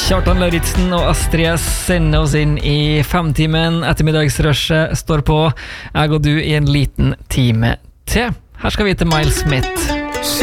Kjartan Lauritzen og Astrid sender oss inn i 5-timen. Ettermiddagsrushet står på. Jeg og du i en liten time til. Her skal vi til Miles Smith.